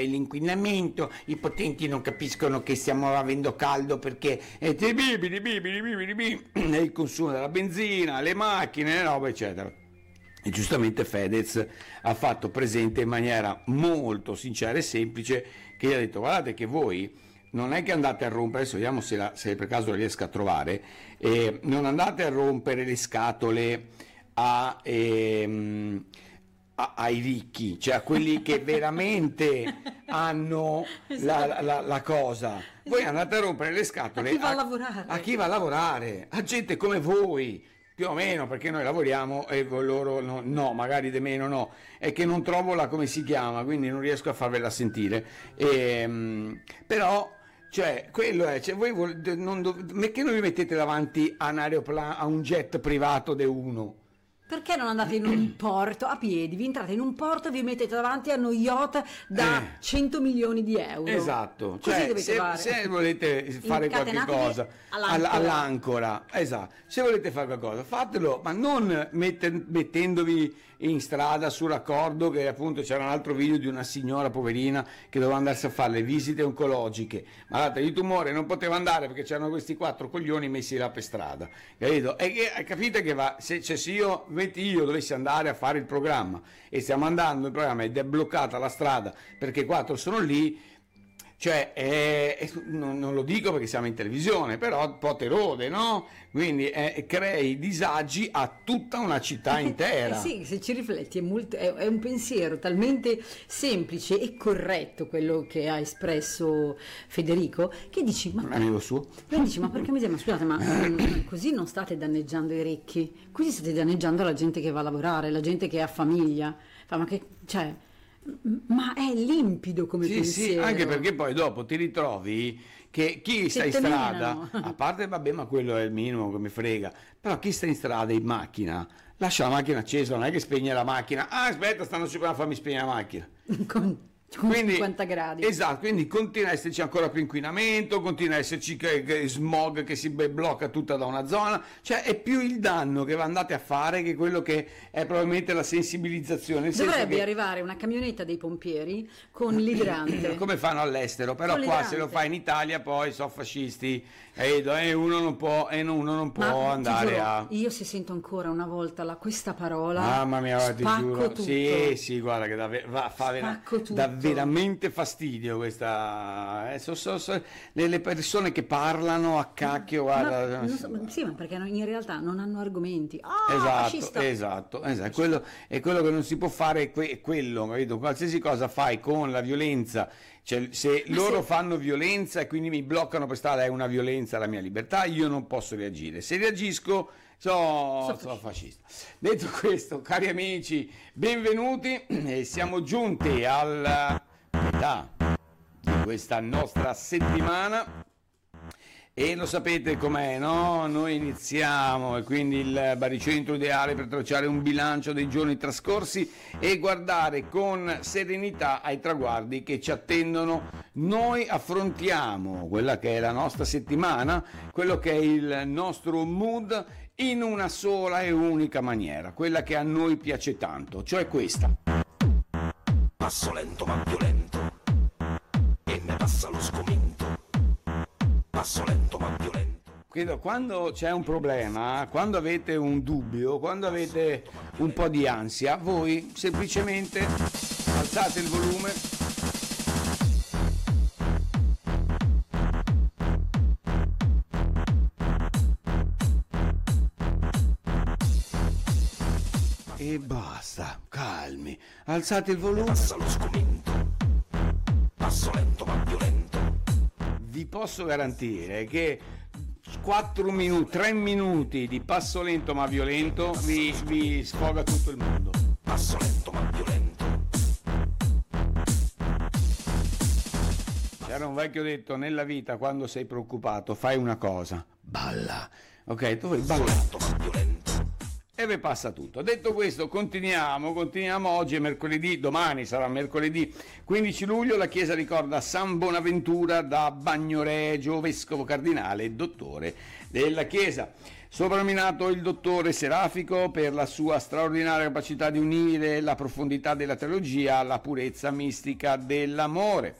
l'inquinamento, i potenti non capiscono che stiamo avendo caldo perché il consumo della benzina, le macchine, le robe, eccetera. E giustamente Fedez ha fatto presente in maniera molto sincera e semplice che gli ha detto: guardate che voi non è che andate a rompere, adesso vediamo se per caso la riesco a trovare, non andate a rompere le scatole ai ricchi, cioè a quelli che veramente hanno la cosa. Voi andate a rompere le scatole a chi va a lavorare, a chi va a lavorare, a gente come voi, più o meno, perché noi lavoriamo e loro no, magari di meno no, è che non trovo la come si chiama, quindi non riesco a farvela sentire, però cioè quello è, cioè, voi perché non vi mettete davanti a un aeroplano, a un jet privato di uno? Perché non andate in un porto a piedi? Vi entrate in un porto e vi mettete davanti a uno yacht da 100 milioni di euro. Esatto, così cioè, dovete fare. Se volete fare qualche cosa all'ancora, esatto, se volete fare qualcosa fatelo, ma non mettendovi in strada su raccordo, che appunto c'era un altro video di una signora poverina che doveva andarsi a fare le visite oncologiche, malata di tumore, non poteva andare perché c'erano questi 4 coglioni messi là per strada, capito? E capite che se io dovessi andare a fare il programma e stiamo andando il programma ed è bloccata la strada perché 4 sono lì, cioè non lo dico perché siamo in televisione, però un po' te rode, no? Quindi crei disagi a tutta una città intera. Sì, se ci rifletti è un pensiero talmente semplice e corretto quello che ha espresso Federico, che dici, ma amico suo, ma perché ma scusate, ma così non state danneggiando i ricchi, così state danneggiando la gente che va a lavorare, la gente che ha famiglia, ma è limpido come pensiero. Sì, anche perché poi dopo ti ritrovi che chi sta in strada, a parte vabbè, ma quello è il minimo che mi frega, però chi sta in strada in macchina lascia la macchina accesa, non è che spegne la macchina, aspetta, stanno a farmi spegnere la macchina quindi 50 gradi. Esatto, quindi continua a esserci ancora più inquinamento, continua a esserci smog che si blocca tutta da una zona, cioè è più il danno che andate a fare che quello che è probabilmente la sensibilizzazione. Dovrebbe arrivare una camionetta dei pompieri con l'idrante come fanno all'estero, però qua se lo fai in Italia poi sono fascisti e uno non può andare a... Io se sento ancora una volta questa parola, mamma mia, ti giuro, tutto. sì, guarda che dà veramente fastidio questa, le persone che parlano a cacchio, guarda. Sì, ma perché in realtà non hanno argomenti. Esatto, quello è quello che non si può fare, è quello, capito? Qualsiasi cosa fai con la violenza, cioè se loro fanno violenza e quindi mi bloccano per strada, è una violenza alla mia libertà, io non posso reagire, se reagisco sono fascista. Detto questo, cari amici, benvenuti, siamo giunti alla metà di questa nostra settimana e lo sapete com'è, no? Noi iniziamo e quindi il baricentro ideale per tracciare un bilancio dei giorni trascorsi e guardare con serenità ai traguardi che ci attendono. Noi affrontiamo quella che è la nostra settimana, quello che è il nostro mood in una sola e unica maniera, quella che a noi piace tanto, cioè questa. Passo lento ma violento e ne passa lo sgomento. Passo lento ma violento. Quindi quando c'è un problema, quando avete un dubbio, quando avete un po' di ansia, voi semplicemente alzate il volume e basta, calmi, alzate il volume. Passa lo sgomento. Passo lento ma violento. Vi posso garantire che 3 minuti di passo lento ma violento vi sfoga tutto il mondo. Passo lento ma violento. C'era un vecchio detto: nella vita quando sei preoccupato fai una cosa, balla. Ok, tu vuoi ballare. Lento ma violento. È breve passa tutto. Detto questo, continuiamo oggi è mercoledì, domani sarà mercoledì 15 luglio, la Chiesa ricorda San Bonaventura da Bagnoregio, vescovo cardinale e dottore della Chiesa. Soprannominato il dottore serafico per la sua straordinaria capacità di unire la profondità della teologia alla purezza mistica dell'amore.